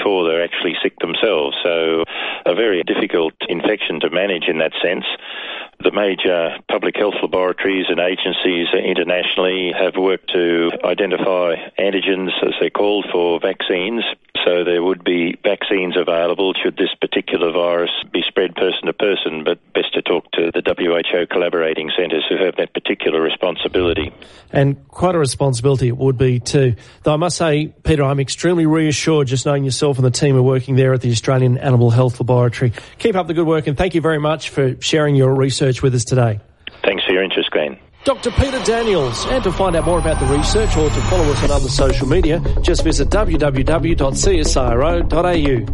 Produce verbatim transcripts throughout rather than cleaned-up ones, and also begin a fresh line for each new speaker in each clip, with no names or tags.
before they're actually sick themselves. So a very difficult infection to manage in that sense. The major public health laboratories and agencies internationally have worked to identify antigens, as they're called, for vaccines. So there would be vaccines available should this particular virus be spread person to person, but best to talk to the W H O collaborating centres who have that particular responsibility.
And quite a responsibility it would be too. Though I must say, Peter, I'm extremely reassured just knowing yourself and the team are working there at the Australian Animal Health Laboratory. Keep up the good work and thank you very much for sharing your research with us today.
Thanks for your interest, Glenn.
Doctor Peter Daniels. And to find out more about the research or to follow us on other social media, just visit w w w dot c s i r o dot a u.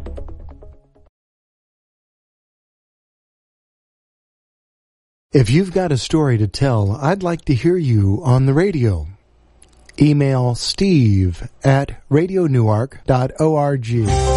If you've got a story to tell, I'd like to hear you on the radio. Email steve at radio newark dot org.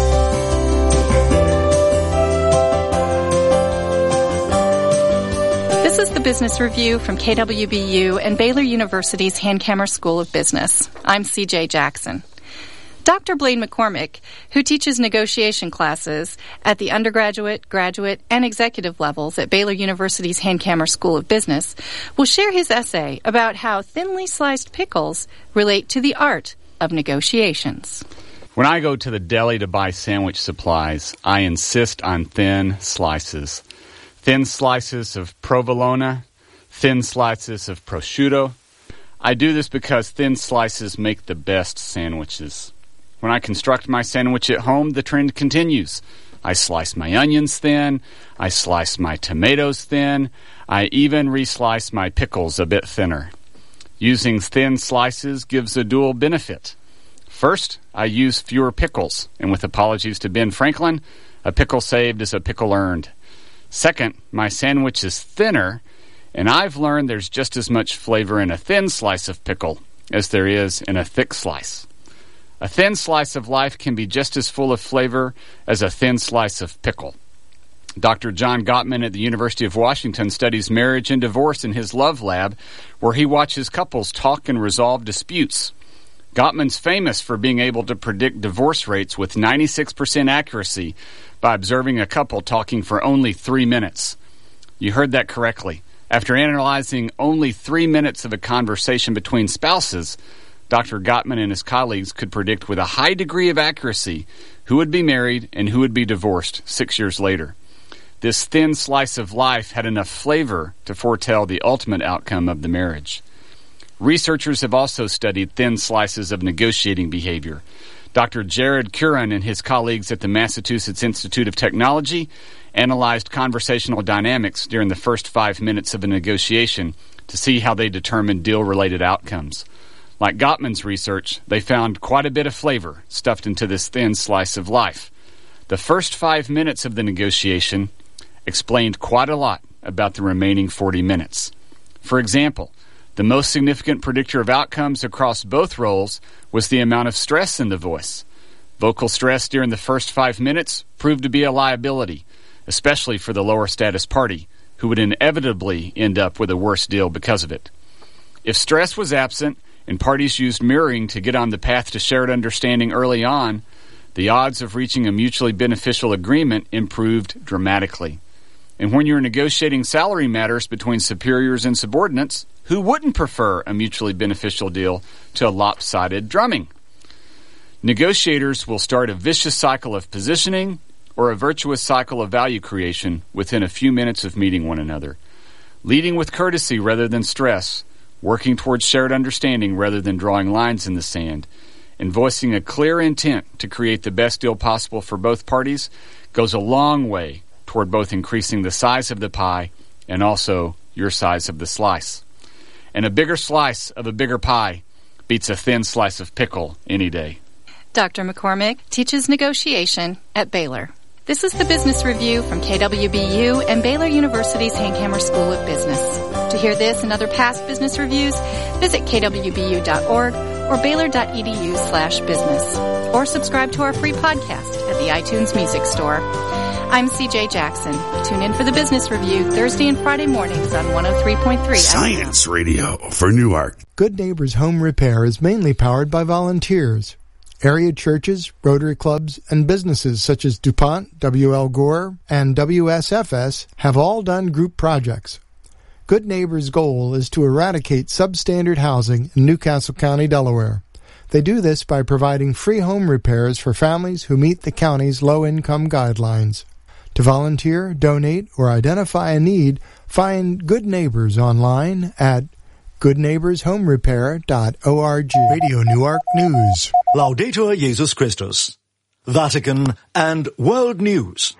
This is the Business Review from K W B U and Baylor University's Hankamer School of Business. I'm C J Jackson. Doctor Blaine McCormick, who teaches negotiation classes at the undergraduate, graduate, and executive levels at Baylor University's Hankamer School of Business, will share his essay about how thinly sliced pickles relate to the art of negotiations.
When I go to the deli to buy sandwich supplies, I insist on thin slices. Thin slices of provolone, thin slices of prosciutto. I do this because thin slices make the best sandwiches. When I construct my sandwich at home, the trend continues. I slice my onions thin, I slice my tomatoes thin, I even reslice my pickles a bit thinner. Using thin slices gives a dual benefit. First, I use fewer pickles, and with apologies to Ben Franklin, a pickle saved is a pickle earned. Second, my sandwich is thinner, and I've learned there's just as much flavor in a thin slice of pickle as there is in a thick slice. A thin slice of life can be just as full of flavor as a thin slice of pickle. Doctor John Gottman at the University of Washington studies marriage and divorce in his Love Lab, where he watches couples talk and resolve disputes. Gottman's famous for being able to predict divorce rates with ninety-six percent accuracy by observing a couple talking for only three minutes. You heard that correctly. After analyzing only three minutes of a conversation between spouses, Doctor Gottman and his colleagues could predict with a high degree of accuracy who would be married and who would be divorced six years later. This thin slice of life had enough flavor to foretell the ultimate outcome of the marriage. Researchers have also studied thin slices of negotiating behavior. Doctor Jared Curran and his colleagues at the Massachusetts Institute of Technology analyzed conversational dynamics during the first five minutes of a negotiation to see how they determined deal-related outcomes. Like Gottman's research, they found quite a bit of flavor stuffed into this thin slice of life. The first five minutes of the negotiation explained quite a lot about the remaining forty minutes. For example, the most significant predictor of outcomes across both roles was the amount of stress in the voice. Vocal stress during the first five minutes proved to be a liability, especially for the lower status party, who would inevitably end up with a worse deal because of it. If stress was absent, and parties used mirroring to get on the path to shared understanding early on, the odds of reaching a mutually beneficial agreement improved dramatically. And when you're negotiating salary matters between superiors and subordinates, who wouldn't prefer a mutually beneficial deal to a lopsided drumming? Negotiators will start a vicious cycle of positioning or a virtuous cycle of value creation within a few minutes of meeting one another. Leading with courtesy rather than stress, working towards shared understanding rather than drawing lines in the sand, and voicing a clear intent to create the best deal possible for both parties goes a long way toward both increasing the size of the pie and also your size of the slice. And a bigger slice of a bigger pie beats a thin slice of pickle any day.
Doctor McCormick teaches negotiation at Baylor. This is the Business Review from K W B U and Baylor University's Hankamer School of Business. To hear this and other past business reviews, visit k w b u dot org or baylor dot e d u slash business. Or subscribe to our free podcast at the iTunes Music Store. I'm C J Jackson. Tune in for the Business Review Thursday and Friday mornings on one oh three point three.
Science Radio for Newark.
Good Neighbors Home Repair is mainly powered by volunteers. Area churches, Rotary clubs, and businesses such as DuPont, W L Gore, and W S F S have all done group projects. Good Neighbors' goal is to eradicate substandard housing in Newcastle County, Delaware. They do this by providing free home repairs for families who meet the county's low-income guidelines. To volunteer, donate, or identify a need, find Good Neighbors online at good neighbors home repair dot org. Radio Newark News.
Laudetur Jesus Christus. Vatican and World News.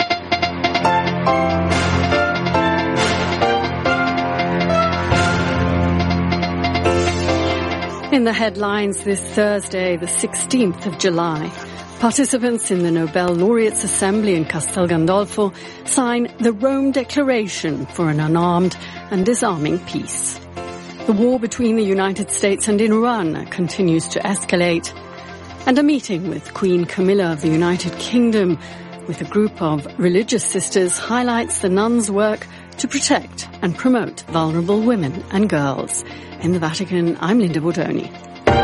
In the headlines this Thursday, the sixteenth of July, participants in the Nobel Laureates Assembly in Castel Gandolfo sign the Rome Declaration for an unarmed and disarming peace. The war between the United States and Iran continues to escalate, and a meeting with Queen Camilla of the United Kingdom with a group of religious sisters highlights the nuns' work to protect and promote vulnerable women and girls. In the Vatican, I'm Linda Bordoni.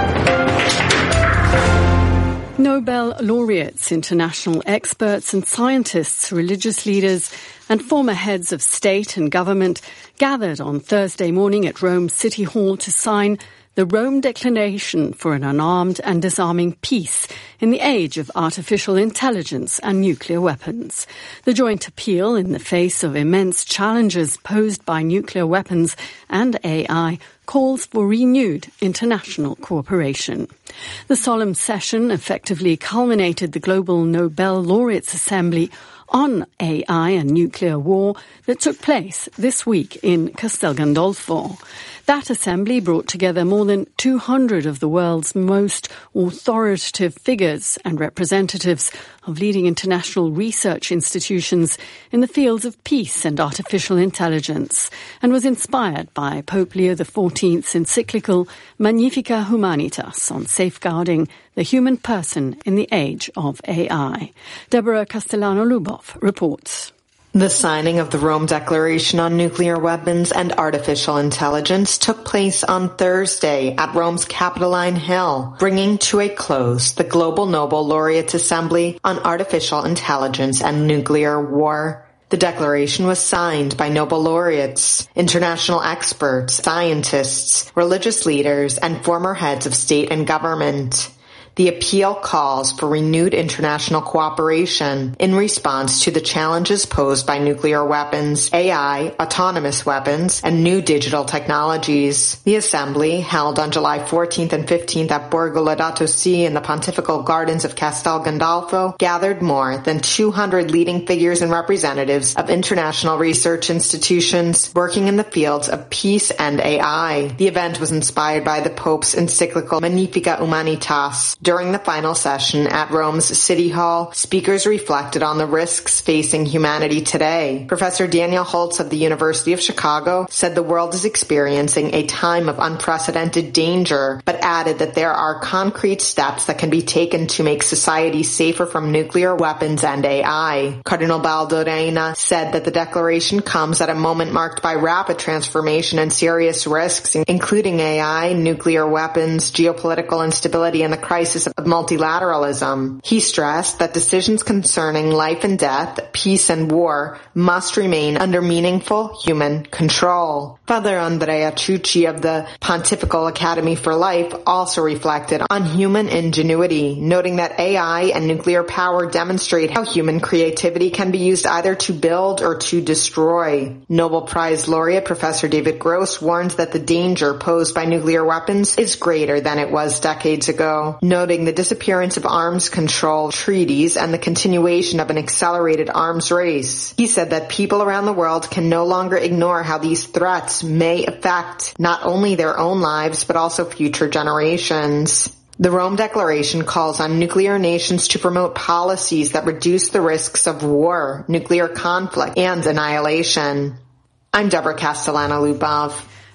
Nobel laureates, international experts and scientists, religious leaders and former heads of state and government gathered on Thursday morning at Rome City Hall to sign the Rome Declaration for an Unarmed and Disarming Peace in the age of artificial intelligence and nuclear weapons. The joint appeal, in the face of immense challenges posed by nuclear weapons and A I, calls for renewed international cooperation. The solemn session effectively culminated the Global Nobel Laureates Assembly on A I and nuclear war that took place this week in Castel Gandolfo. That assembly brought together more than two hundred of the world's most authoritative figures and representatives of leading international research institutions in the fields of peace and artificial intelligence, and was inspired by Pope Leo the fourteenth's encyclical Magnificat Humanitas on safeguarding the human person in the age of A I. Deborah Castellano-Lubov reports.
The signing of the Rome Declaration on Nuclear Weapons and Artificial Intelligence took place on Thursday at Rome's Capitoline Hill, bringing to a close the Global Nobel Laureates Assembly on Artificial Intelligence and Nuclear War. The declaration was signed by Nobel laureates, international experts, scientists, religious leaders, and former heads of state and government. The appeal calls for renewed international cooperation in response to the challenges posed by nuclear weapons, A I, autonomous weapons, and new digital technologies. The assembly, held on July fourteenth and fifteenth at Borgo Laudato Si in the Pontifical Gardens of Castel Gandolfo, gathered more than two hundred leading figures and representatives of international research institutions working in the fields of peace and A I. The event was inspired by the Pope's encyclical Magnificat Humanitas. During the final session at Rome's City Hall, speakers reflected on the risks facing humanity today. Professor Daniel Holtz of the University of Chicago said the world is experiencing a time of unprecedented danger, but added that there are concrete steps that can be taken to make society safer from nuclear weapons and A I. Cardinal Baldo Reina said that the declaration comes at a moment marked by rapid transformation and serious risks, including A I, nuclear weapons, geopolitical instability, and the crisis of multilateralism. He stressed that decisions concerning life and death, peace and war must remain under meaningful human control. Father Andrea Ciucci of the Pontifical Academy for Life also reflected on human ingenuity, noting that A I and nuclear power demonstrate how human creativity can be used either to build or to destroy. Nobel Prize laureate Professor David Gross warns that the danger posed by nuclear weapons is greater than it was decades ago, noting the disappearance of arms control treaties and the continuation of an accelerated arms race. He said that people around the world can no longer ignore how these threats may affect not only their own lives but also future generations. The Rome Declaration calls on nuclear nations to promote policies that reduce the risks of war, nuclear conflict, and annihilation. I'm Deborah Castellano-Lubov.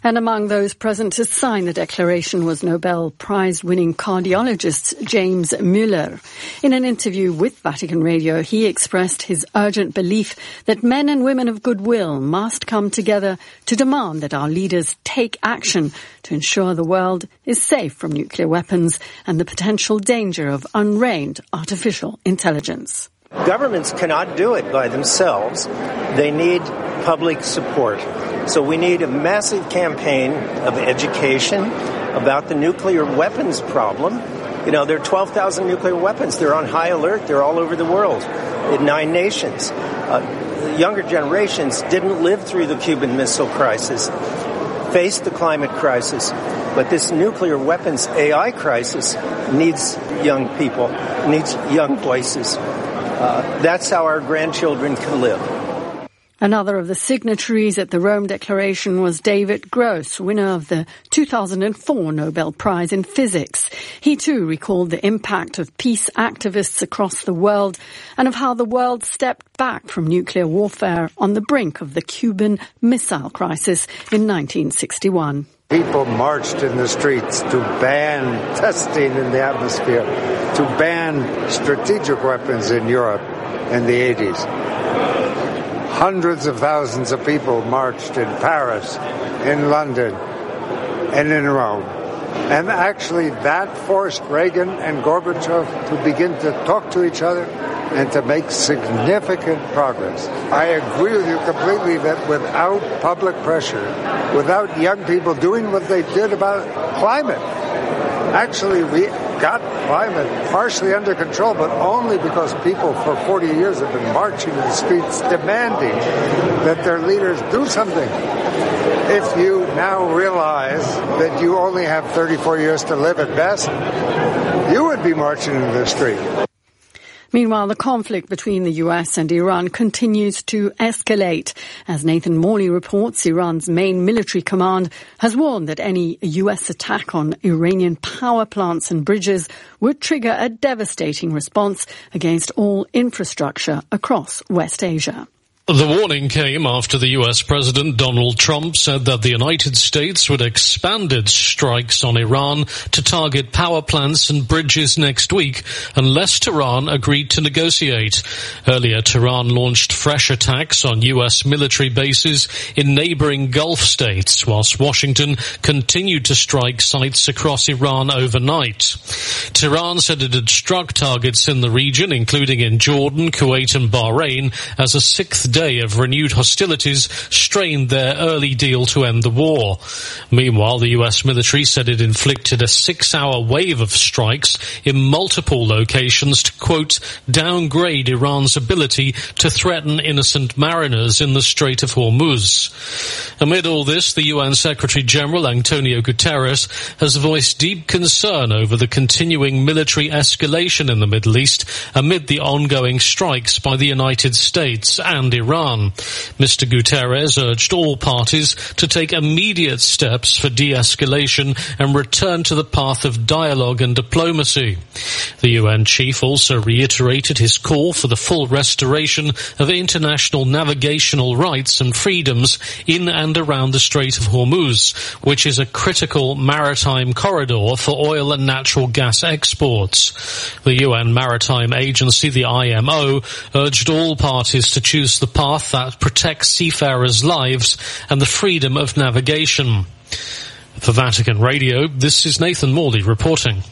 And among those present to sign the declaration was Nobel Prize-winning cardiologist James Muller. In an interview with Vatican Radio, he expressed his urgent belief that men and women of goodwill must come together to demand that our leaders take action to ensure the world is safe from nuclear weapons and the potential danger of unreined artificial intelligence.
Governments cannot do it by themselves. They need public support. So we need a massive campaign of education about the nuclear weapons problem. You know, there are twelve thousand nuclear weapons. They're on high alert. They're all over the world in nine nations. Uh, younger generations didn't live through the Cuban Missile Crisis, faced the climate crisis. But this nuclear weapons A I crisis needs young people, needs young voices. Uh, that's how our grandchildren can live.
Another of the signatories at the Rome Declaration was David Gross, winner of the two thousand four Nobel Prize in Physics. He too recalled the impact of peace activists across the world and of how the world stepped back from nuclear warfare on the brink of the Cuban Missile Crisis in nineteen sixty-one.
People marched in the streets to ban testing in the atmosphere, to ban strategic weapons in Europe in the eighties. Hundreds of thousands of people marched in Paris, in London, and in Rome. And actually that forced Reagan and Gorbachev to begin to talk to each other and to make significant progress. I agree with you completely that without public pressure, without young people doing what they did about climate, actually we got climate partially under control, but only because people for forty years have been marching in the streets demanding that their leaders do something. If you now realize that you only have thirty-four years to live at best, you would be marching in the street.
Meanwhile, the conflict between the U S and Iran continues to escalate. As Nathan Morley reports, Iran's main military command has warned that any U S attack on Iranian power plants and bridges would trigger a devastating response against all infrastructure across West Asia.
The warning came after the U S President Donald Trump said that the United States would expand its strikes on Iran to target power plants and bridges next week unless Tehran agreed to negotiate. Earlier, Tehran launched fresh attacks on U S military bases in neighboring Gulf states, whilst Washington continued to strike sites across Iran overnight. Tehran said it had struck targets in the region, including in Jordan, Kuwait and Bahrain, as a sixth day of renewed hostilities strained their early deal to end the war. Meanwhile, the U S military said it inflicted a six-hour wave of strikes in multiple locations to, quote, downgrade Iran's ability to threaten innocent mariners in the Strait of Hormuz. Amid all this, the U N Secretary-General Antonio Guterres has voiced deep concern over the continuing military escalation in the Middle East amid the ongoing strikes by the United States and Iran. Mister Guterres urged all parties to take immediate steps for de-escalation and return to the path of dialogue and diplomacy. The U N chief also reiterated his call for the full restoration of international navigational rights and freedoms in and around the Strait of Hormuz, which is a critical maritime corridor for oil and natural gas exports. The U N Maritime Agency, the I M O, urged all parties to choose the path that protects seafarers' lives and the freedom of navigation. For Vatican Radio, this is Nathan Morley reporting.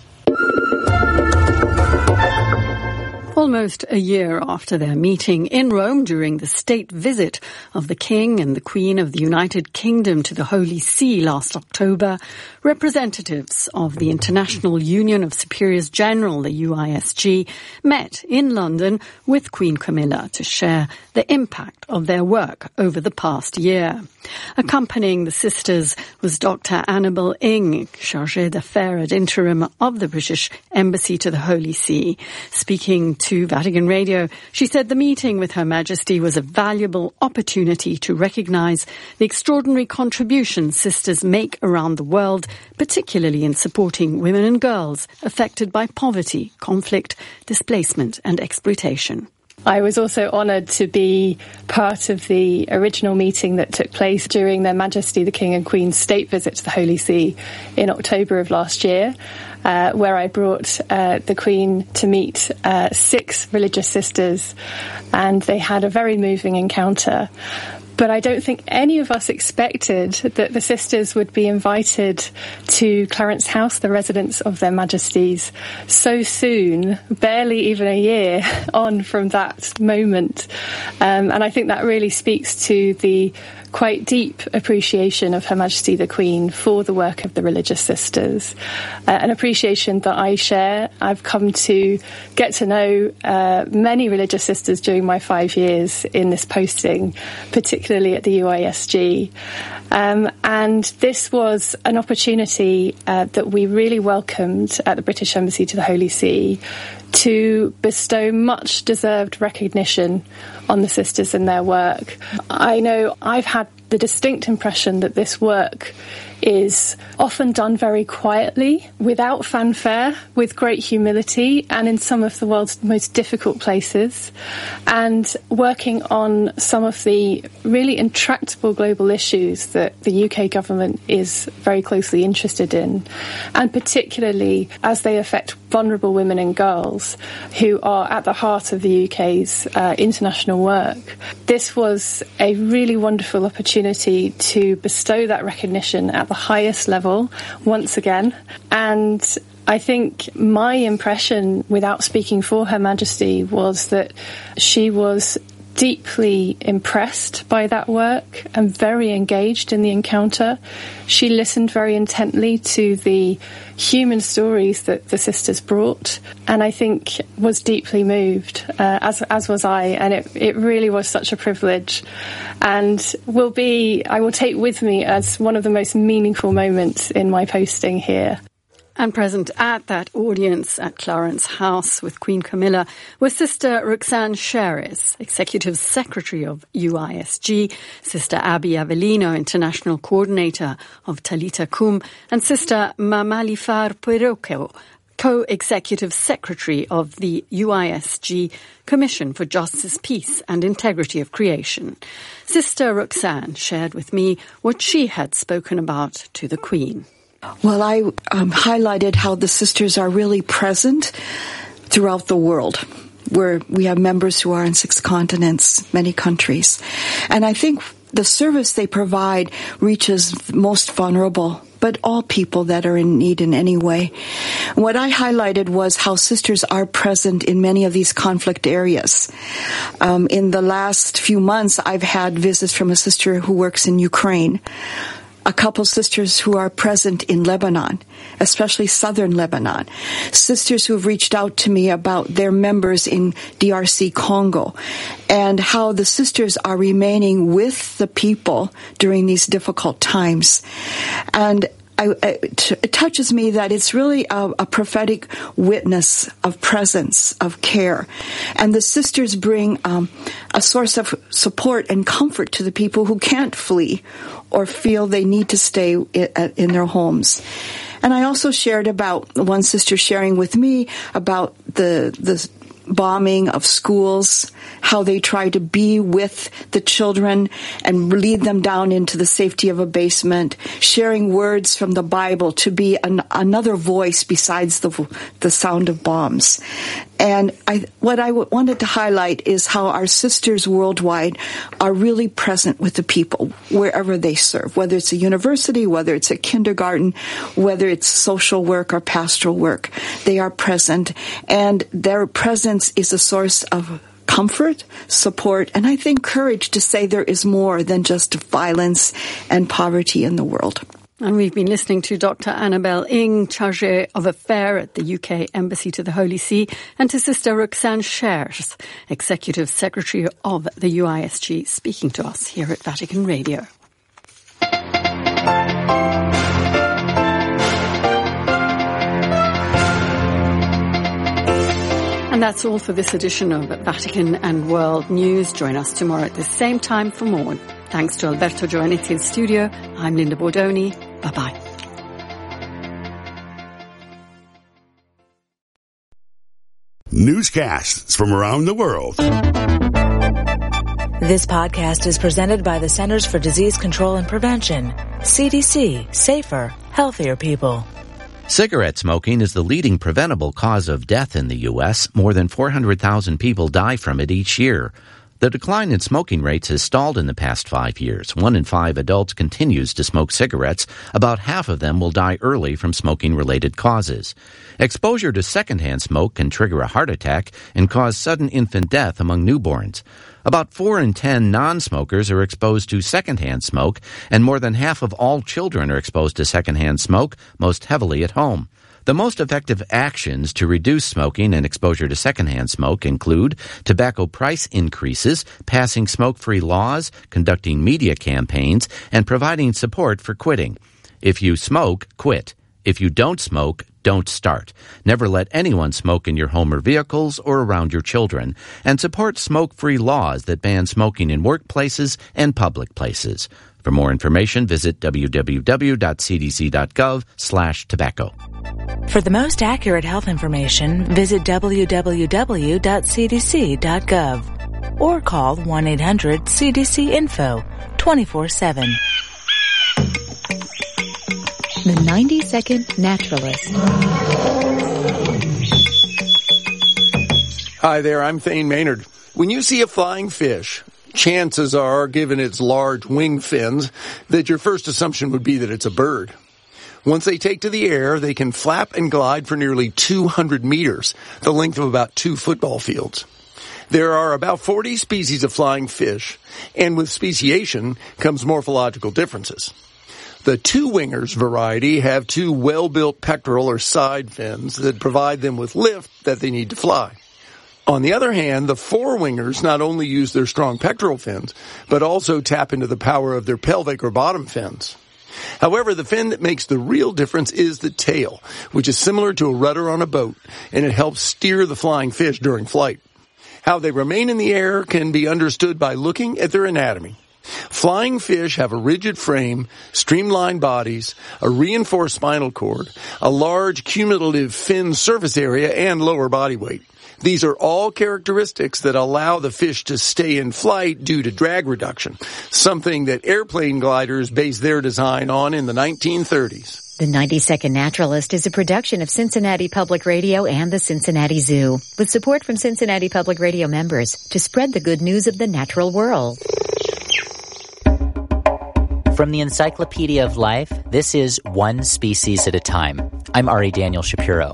Almost a year after their meeting in Rome during the state visit of the King and the Queen of the United Kingdom to the Holy See last October, representatives of the International Union of Superiors General, the U I S G, met in London with Queen Camilla to share the impact of their work over the past year. Accompanying the sisters was Doctor Annabel Ing, Chargée d'Affaires ad interim of the British Embassy to the Holy See. Speaking to Vatican Radio, she said the meeting with Her Majesty was a valuable opportunity to recognise the extraordinary contributions sisters make around the world, particularly in supporting women and girls affected by poverty, conflict, displacement and exploitation.
I was also honoured to be part of the original meeting that took place during Their Majesty the King and Queen's state visit to the Holy See in October of last year, uh, where I brought uh, the Queen to meet uh, six religious sisters, and they had a very moving encounter. But I don't think any of us expected that the sisters would be invited to Clarence House, the residence of Their Majesties, so soon, barely even a year on from that moment. Um, and I think that really speaks to the quite deep appreciation of Her Majesty the Queen for the work of the religious sisters, uh, an appreciation that I share. I've come to get to know uh, many religious sisters during my five years in this posting, particularly at the U I S G. Um, and this was an opportunity uh, that we really welcomed at the British Embassy to the Holy See to bestow much deserved recognition on the sisters and their work. I know I've had the distinct impression that this work is often done very quietly, without fanfare, with great humility, and in some of the world's most difficult places, and working on some of the really intractable global issues that the U K government is very closely interested in, and particularly as they affect vulnerable women and girls who are at the heart of the U K's uh, international work. This was a really wonderful opportunity to bestow that recognition at the highest level once again, and I think my impression, without speaking for Her Majesty, was that she was deeply impressed by that work and very engaged in the encounter. She listened very intently to the human stories that the sisters brought, and I think was deeply moved, uh, as as was I, and it, it really was such a privilege, and will be, I will take with me as one of the most meaningful moments in my posting here.
And present at that audience at Clarence House with Queen Camilla was Sister Roxanne Sheres, Executive Secretary of U I S G, Sister Abby Avellino, International Coordinator of Talita Kum, and Sister Mamalifar Puerroco, Co-Executive Secretary of the U I S G Commission for Justice, Peace and Integrity of Creation. Sister Roxanne shared with me what she had spoken about to the Queen.
Well, I um, highlighted how the sisters are really present throughout the world, where we have members who are in six continents, many countries. And I think the service they provide reaches the most vulnerable, but all people that are in need in any way. What I highlighted was how sisters are present in many of these conflict areas. Um, in the last few months, I've had visits from a sister who works in Ukraine, a couple sisters who are present in Lebanon, especially southern Lebanon, sisters who have reached out to me about their members in D R C Congo, and how the sisters are remaining with the people during these difficult times. And I, it, it touches me that it's really a, a prophetic witness of presence, of care. And the sisters bring um, a source of support and comfort to the people who can't flee or feel they need to stay in, in their homes. And I also shared about one sister sharing with me about the the bombing of schools, how they try to be with the children and lead them down into the safety of a basement, sharing words from the Bible to be an, another voice besides the the sound of bombs. And I, what I w- wanted to highlight is how our sisters worldwide are really present with the people wherever they serve, whether it's a university, whether it's a kindergarten, whether it's social work or pastoral work. They are present, and their presence is a source of comfort, support, and I think courage to say there is more than just violence and poverty in the world.
And we've been listening to Doctor Annabelle Ing, Chargé of Affaires at the U K Embassy to the Holy See, and to Sister Roxanne Sheres, Executive Secretary of the U I S G, speaking to us here at Vatican Radio. And that's all for this edition of Vatican and World News. Join us tomorrow at the same time for more. Thanks to Alberto Giovanetti in studio. I'm Linda Bordoni. Bye-bye.
Newscasts from around the world.
This podcast is presented by the Centers for Disease Control and Prevention. C D C. Safer, healthier people.
Cigarette smoking is the leading preventable cause of death in the U S. More than four hundred thousand people die from it each year. The decline in smoking rates has stalled in the past five years. One in five adults continues to smoke cigarettes. About half of them will die early from smoking-related causes. Exposure to secondhand smoke can trigger a heart attack and cause sudden infant death among newborns. About four in ten non-smokers are exposed to secondhand smoke, and more than half of all children are exposed to secondhand smoke, most heavily at home. The most effective actions to reduce smoking and exposure to secondhand smoke include tobacco price increases, passing smoke-free laws, conducting media campaigns, and providing support for quitting. If you smoke, quit. If you don't smoke, don't start. Never let anyone smoke in your home or vehicles or around your children. And support smoke-free laws that ban smoking in workplaces and public places. For more information, visit w w w dot c d c dot gov slash tobacco.
For the most accurate health information, visit w w w dot c d c dot gov or call one eight hundred C D C info twenty-four seven.
The ninety second Naturalist.
Hi there, I'm Thane Maynard. When you see a flying fish, chances are, given its large wing fins, that your first assumption would be that it's a bird. Once they take to the air, they can flap and glide for nearly two hundred meters, the length of about two football fields. There are about forty species of flying fish, and with speciation comes morphological differences. The two-wingers variety have two well-built pectoral or side fins that provide them with lift that they need to fly. On the other hand, the four-wingers not only use their strong pectoral fins, but also tap into the power of their pelvic or bottom fins. However, the fin that makes the real difference is the tail, which is similar to a rudder on a boat, and it helps steer the flying fish during flight. How they remain in the air can be understood by looking at their anatomy. Flying fish have a rigid frame, streamlined bodies, a reinforced spinal cord, a large cumulative fin surface area, and lower body weight. These are all characteristics that allow the fish to stay in flight due to drag reduction, something that airplane gliders based their design on in the nineteen thirties.
The ninety second Naturalist is a production of Cincinnati Public Radio and the Cincinnati Zoo, with support from Cincinnati Public Radio members to spread the good news of the natural world.
From the Encyclopedia of Life, this is One Species at a Time. I'm Ari Daniel Shapiro.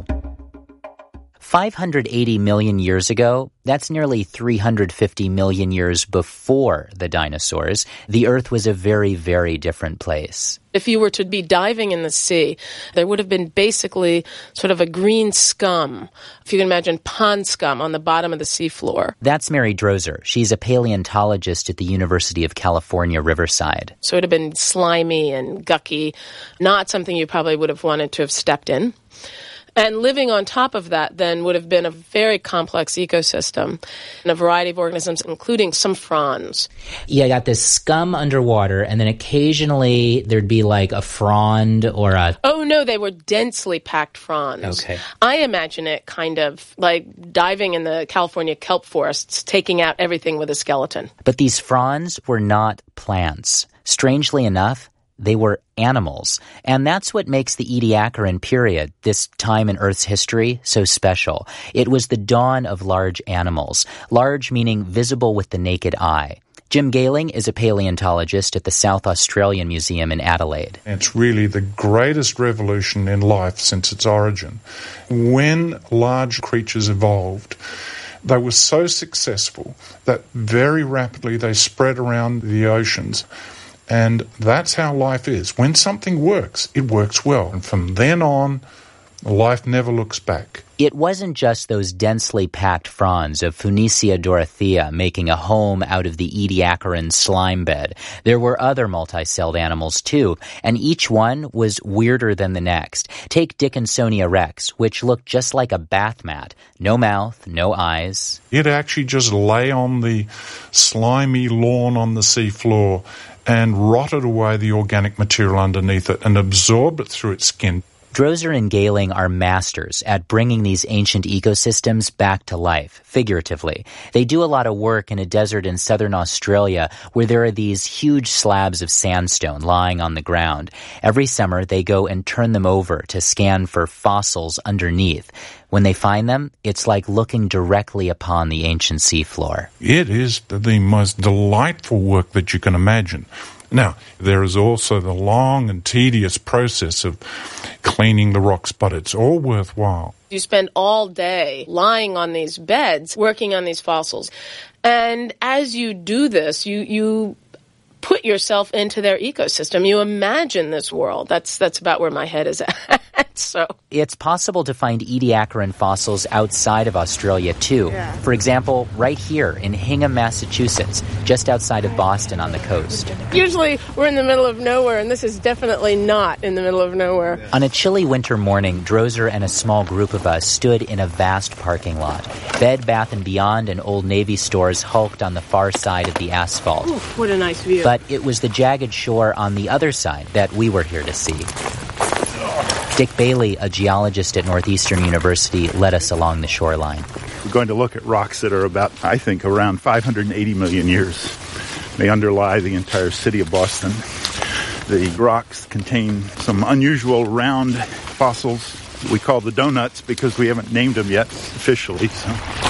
five hundred eighty million years ago, that's nearly three hundred fifty million years before the dinosaurs, the Earth was a very, very different place.
If you were to be diving in the sea, there would have been basically sort of a green scum, if you can imagine pond scum on the bottom of the seafloor.
That's Mary Drozer. She's a paleontologist at the University of California, Riverside.
So it would have been slimy and gucky, not something you probably would have wanted to have stepped in. And living on top of that then would have been a very complex ecosystem and a variety of organisms, including some fronds.
Yeah, you got this scum underwater, and then occasionally there'd be like a frond or a...
Oh, no, they were densely packed fronds.
Okay.
I imagine it kind of like diving in the California kelp forests, taking out everything with a skeleton.
But these fronds were not plants. Strangely enough, they were animals. And that's what makes the Ediacaran period, this time in Earth's history, so special. It was the dawn of large animals. Large meaning visible with the naked eye. Jim Gehling is a paleontologist at the South Australian Museum in Adelaide.
It's really the greatest revolution in life since its origin. When large creatures evolved, they were so successful that very rapidly they spread around the oceans. And that's how life is. When something works, it works well. And from then on, life never looks back.
It wasn't just those densely packed fronds of Phoenicia dorothea making a home out of the Ediacaran slime bed. There were other multicelled animals too, and each one was weirder than the next. Take Dickinsonia rex, which looked just like a bath mat. No mouth, no eyes.
It actually just lay on the slimy lawn on the seafloor and rotted away the organic material underneath it and absorbed it through its skin.
Drozer and Gehling are masters at bringing these ancient ecosystems back to life, figuratively. They do a lot of work in a desert in southern Australia where there are these huge slabs of sandstone lying on the ground. Every summer, they go and turn them over to scan for fossils underneath. When they find them, it's like looking directly upon the ancient seafloor.
It is the most delightful work that you can imagine. Now, there is also the long and tedious process of cleaning the rocks, but it's all worthwhile.
You spend all day lying on these beds, working on these fossils. And as you do this, you, you put yourself into their ecosystem. You imagine this world. That's, that's about where my head is at. So
it's possible to find Ediacaran fossils outside of Australia, too. Yeah. For example, right here in Hingham, Massachusetts, just outside of Boston on the coast.
Usually we're in the middle of nowhere, and this is definitely not in the middle of nowhere.
On a chilly winter morning, Drozer and a small group of us stood in a vast parking lot. Bed, Bath and Beyond and Old Navy stores hulked on the far side of the asphalt.
Ooh, what a nice view.
But it was the jagged shore on the other side that we were here to see. Dick Bailey, a geologist at Northeastern University, led us along the shoreline.
We're going to look at rocks that are about, I think, around five hundred eighty million years. They underlie the entire city of Boston. The rocks contain some unusual round fossils we call the donuts because we haven't named them yet officially. So.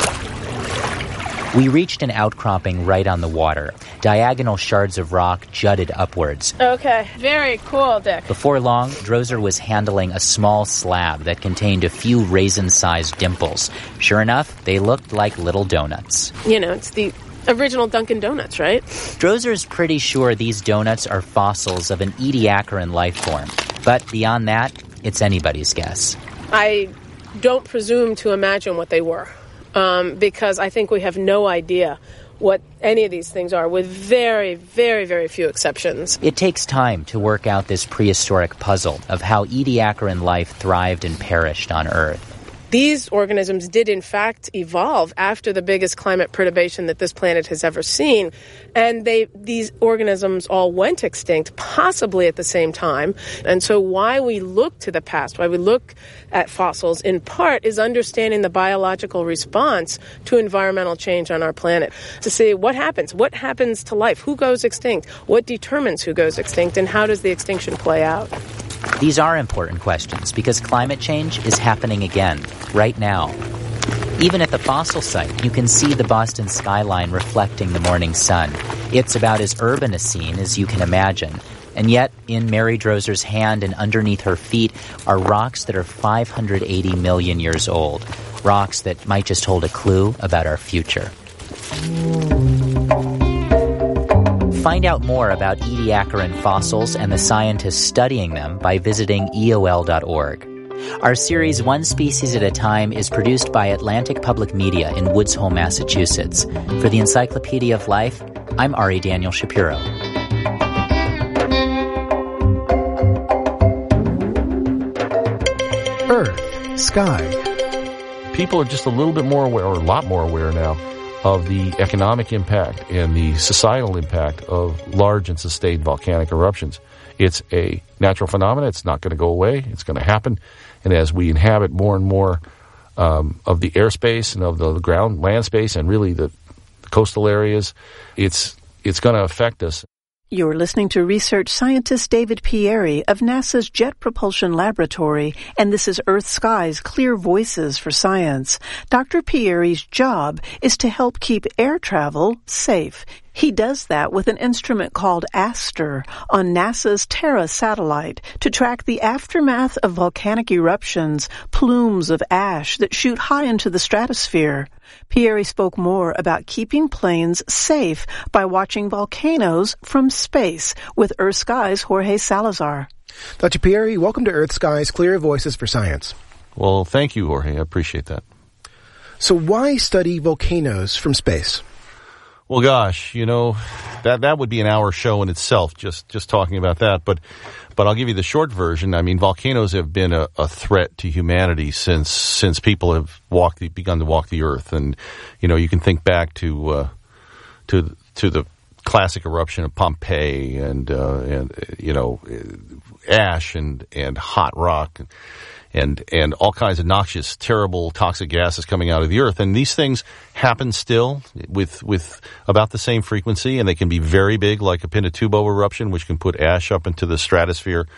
We reached an outcropping right on the water. Diagonal shards of rock jutted upwards.
Okay, very cool, Dick.
Before long, Drozer was handling a small slab that contained a few raisin-sized dimples. Sure enough, they looked like little donuts.
You know, it's the original Dunkin' Donuts, right?
Drozer's pretty sure these donuts are fossils of an Ediacaran life form. But beyond that, it's anybody's guess.
I don't presume to imagine what they were. Um, because I think we have no idea what any of these things are, with very, very, very few exceptions.
It takes time to work out this prehistoric puzzle of how Ediacaran life thrived and perished on Earth.
These organisms did, in fact, evolve after the biggest climate perturbation that this planet has ever seen. And they, these organisms all went extinct, possibly at the same time. And so why we look to the past, why we look at fossils, in part, is understanding the biological response to environmental change on our planet. To see what happens, what happens to life, who goes extinct, what determines who goes extinct, and how does the extinction play out?
These are important questions because climate change is happening again, right now. Even at the fossil site, you can see the Boston skyline reflecting the morning sun. It's about as urban a scene as you can imagine. And yet, in Mary Drozer's hand and underneath her feet are rocks that are five hundred eighty million years old. Rocks that might just hold a clue about our future. Find out more about Ediacaran fossils and the scientists studying them by visiting E O L dot org. Our series One Species at a Time is produced by Atlantic Public Media in Woods Hole, Massachusetts. For the Encyclopedia of Life, I'm Ari Daniel Shapiro.
Earth, sky.
People are just a little bit more aware, or a lot more aware now, of the economic impact and the societal impact of large and sustained volcanic eruptions. It's a natural phenomenon. It's not going to go away. It's going to happen. And as we inhabit more and more um, of the airspace and of the ground, land space, and really the, the coastal areas, it's it's going to affect us.
You're listening to research scientist David Pieri of NASA's Jet Propulsion Laboratory, and this is Earth Sky's Clear Voices for Science. Doctor Pieri's job is to help keep air travel safe. He does that with an instrument called ASTER on NASA's Terra satellite to track the aftermath of volcanic eruptions, plumes of ash that shoot high into the stratosphere. Pieri spoke more about keeping planes safe by watching volcanoes from space with Earth Sky's Jorge Salazar.
Doctor Pieri, welcome to Earth Sky's Clear Voices for Science.
Well, thank you, Jorge. I appreciate that.
So why study volcanoes from space?
Well, gosh, you know, that that would be an hour show in itself, just just talking about that. But but I'll give you the short version. I mean, volcanoes have been a, a threat to humanity since since people have walked the, begun to walk the earth. And, you know, you can think back to uh, to to the classic eruption of Pompeii and, uh, and you know, ash and, and hot rock and, and all kinds of noxious, terrible, toxic gases coming out of the earth. And these things happen still with, with about the same frequency, and they can be very big, like a Pinatubo eruption, which can put ash up into the stratosphere.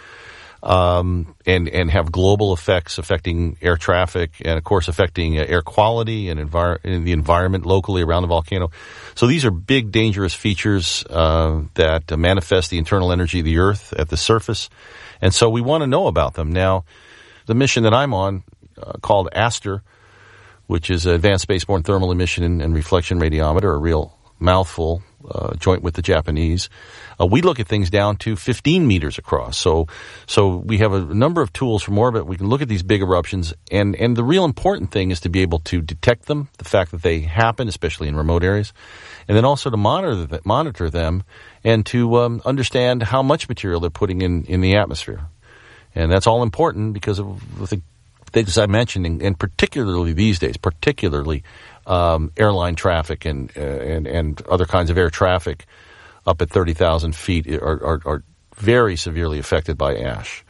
Um, and, and have global effects affecting air traffic and, of course, affecting uh, air quality and, envir- and the environment locally around the volcano. So these are big, dangerous features uh, that uh, manifest the internal energy of the Earth at the surface. And so we want to know about them. Now, the mission that I'm on, uh, called ASTER, which is Advanced Spaceborne Thermal Emission and, and Reflection Radiometer, a real mouthful, uh, joint with the Japanese. Uh, we look at things down to fifteen meters across. So, so we have a number of tools from orbit. We can look at these big eruptions, and, and the real important thing is to be able to detect them, the fact that they happen, especially in remote areas, and then also to monitor the, monitor them and to um, understand how much material they're putting in, in the atmosphere. And that's all important because of the things I mentioned, and, and particularly these days, particularly um, airline traffic and, uh, and and other kinds of air traffic up at thirty thousand feet are, are, are very severely affected by ash.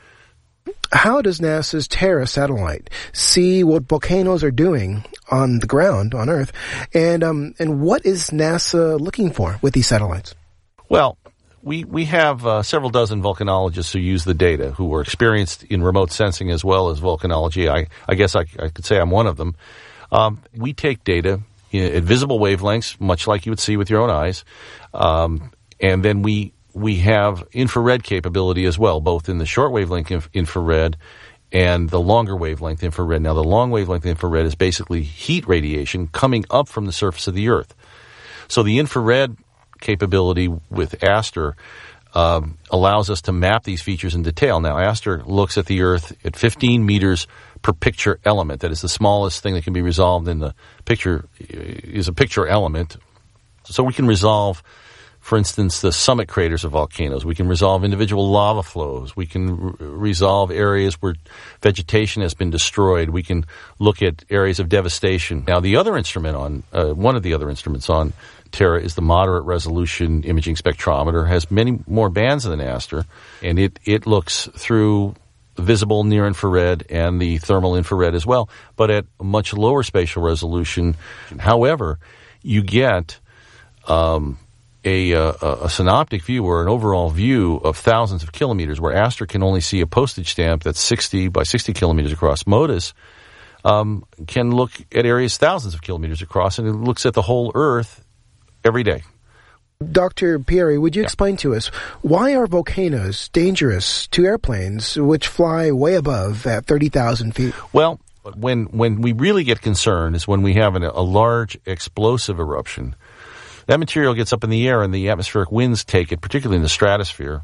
How does NASA's Terra satellite see what volcanoes are doing on the ground, on Earth, and um, and what is NASA looking for with these satellites?
Well, we we have uh, several dozen volcanologists who use the data, who are experienced in remote sensing as well as volcanology. I, I guess I, I could say I'm one of them. Um, we take data at visible wavelengths, much like you would see with your own eyes, um, and then we we have infrared capability as well, both in the short wavelength inf- infrared and the longer wavelength infrared. Now, the long wavelength infrared is basically heat radiation coming up from the surface of the Earth. So the infrared capability with ASTER um, allows us to map these features in detail. Now, ASTER looks at the Earth at fifteen meters per picture element. That is the smallest thing that can be resolved in the picture, is a picture element. So we can resolve, for instance, the summit craters of volcanoes. We can resolve individual lava flows. We can r- resolve areas where vegetation has been destroyed. We can look at areas of devastation. Now, the other instrument on, uh, one of the other instruments on Terra is the moderate resolution imaging spectrometer. It has many more bands than ASTER, and it, it looks through visible near infrared and the thermal infrared as well, but at a much lower spatial resolution. However, you get um, a, a, a synoptic view or an overall view of thousands of kilometers, where ASTER can only see a postage stamp that's sixty by sixty kilometers across. MODIS um, can look at areas thousands of kilometers across, and it looks at the whole Earth every day.
Doctor Pieri, would you yeah. explain to us, why are volcanoes dangerous to airplanes which fly way above at thirty thousand feet?
Well, when when we really get concerned is when we have an, a large explosive eruption. That material gets up in the air and the atmospheric winds take it, particularly in the stratosphere.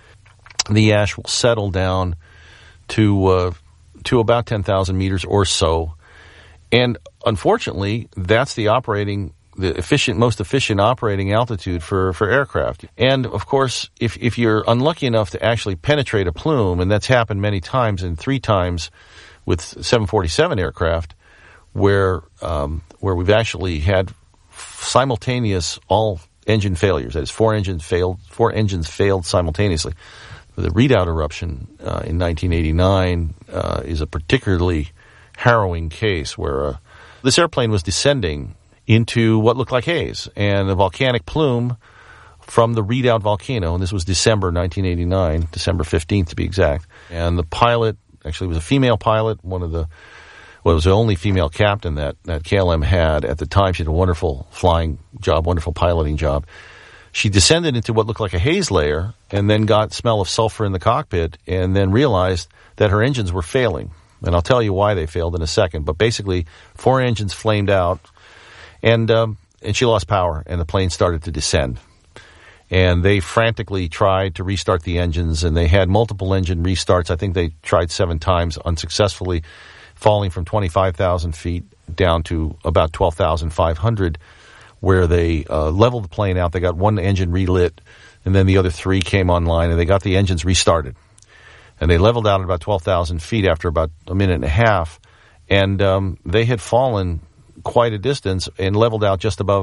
The ash will settle down to uh, to about ten thousand meters or so. And unfortunately, that's the operating the efficient, most efficient operating altitude for, for aircraft. And, of course, if, if you're unlucky enough to actually penetrate a plume, and that's happened many times, and three times with seven forty-seven aircraft, where um, where we've actually had simultaneous all engine failures. That is, four engines failed, four engines failed simultaneously. The Redoubt eruption uh, in nineteen eighty-nine uh, is a particularly harrowing case where uh, this airplane was descending into what looked like haze, and a volcanic plume from the Redoubt volcano, and this was December nineteen eighty-nine, December fifteenth to be exact, and the pilot actually was a female pilot, one of the, well, it was the only female captain that, that K L M had at the time. She did a wonderful flying job, wonderful piloting job. She descended into what looked like a haze layer, and then got smell of sulfur in the cockpit, and then realized that her engines were failing. And I'll tell you why they failed in a second, but basically four engines flamed out, And um, and she lost power, and the plane started to descend. And they frantically tried to restart the engines, and they had multiple engine restarts. I think they tried seven times unsuccessfully, falling from twenty-five thousand feet down to about twelve thousand five hundred, where they uh, leveled the plane out. They got one engine relit, and then the other three came online, and they got the engines restarted. And they leveled out at about twelve thousand feet after about a minute and a half, and um, they had fallen quite a distance and leveled out just above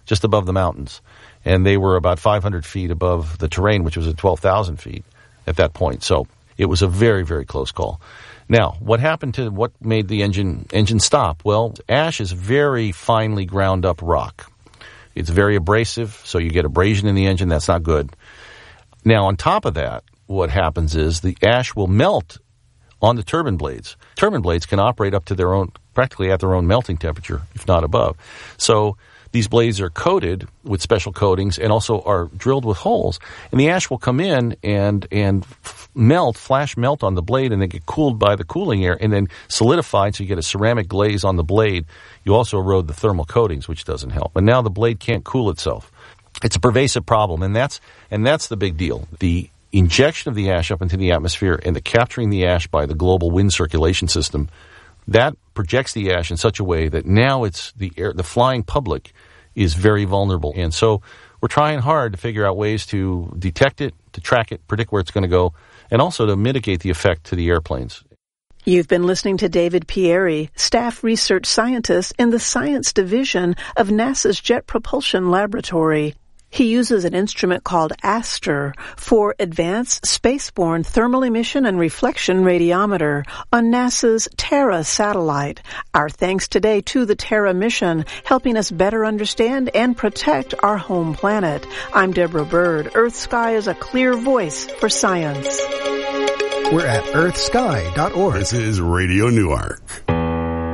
just above the mountains. And they were about five hundred feet above the terrain, which was at twelve thousand feet at that point. So it was a very, very close call. Now, what happened to what made the engine engine stop? Well, ash is very finely ground up rock. It's very abrasive, so you get abrasion in the engine. That's not good. Now, on top of that, what happens is the ash will melt on the turbine blades. Turbine blades can operate up to their own, practically at their own melting temperature, if not above. So these blades are coated with special coatings and also are drilled with holes. And the ash will come in and and f- melt, flash melt on the blade, and then get cooled by the cooling air and then solidified, so you get a ceramic glaze on the blade. You also erode the thermal coatings, which doesn't help. And now the blade can't cool itself. It's a pervasive problem, and that's and that's the big deal. The injection of the ash up into the atmosphere and the capturing the ash by the global wind circulation system, that projects the ash in such a way that now it's the air, the flying public is very vulnerable. And so we're trying hard to figure out ways to detect it, to track it, predict where it's going to go, and also to mitigate the effect to the airplanes.
You've been listening to David Pieri, Staff Research Scientist in the Science Division of NASA's Jet Propulsion Laboratory. He uses an instrument called ASTER for Advanced Spaceborne Thermal Emission and Reflection Radiometer on NASA's Terra satellite. Our thanks today to the Terra mission, helping us better understand and protect our home planet. I'm Deborah Bird. Earth Sky is a clear voice for science.
We're at earth sky dot org.
This is Radio Newark.